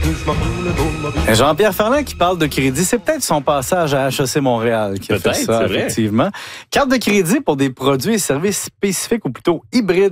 Jean-Pierre Ferland qui parle de crédit, c'est peut-être son passage à HEC Montréal qui a fait ça, effectivement. Carte de crédit pour des produits et services spécifiques ou plutôt hybrides.